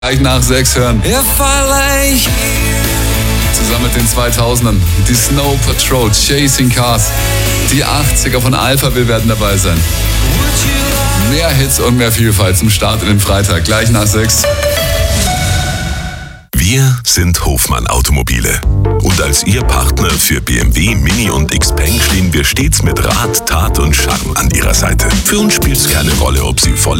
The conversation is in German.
Gleich nach 6 hören. Zusammen mit den 2000ern. Die Snow Patrol, Chasing Cars. Die 80er von Alphaville werden dabei sein. Mehr Hits und mehr Vielfalt zum Start in den Freitag. Gleich nach 6. Wir sind Hofmann Automobile. Und als Ihr Partner für BMW, Mini und Xpeng stehen wir stets mit Rat, Tat und Charme an Ihrer Seite. Für uns spielt es keine Rolle, ob Sie voll